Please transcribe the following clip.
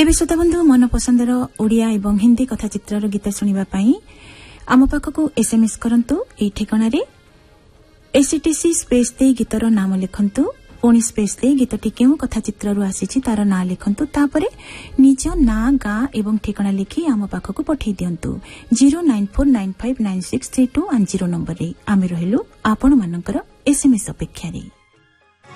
तेबे श्रोता बंधु मन पसंदर ओडिया एवं हिंदी कथाचित्र गीत शुणा आम पाखक एसएमएस करंतु एई ठिकाणारे एसीटीसी स्पेस दे गीतर नाम लिखंतु पुणी स्पेस दे गीतटी केउ कथाचित्रु आसीछि तार ना लिखंतु तापरे निज ना गाँ एवं ठिकाना लिखि आम पाखक पठै दियंतु 09495963210 नंबर रे आमे रहिलु आपण मानकर एसएमएस अपेक्षा रे।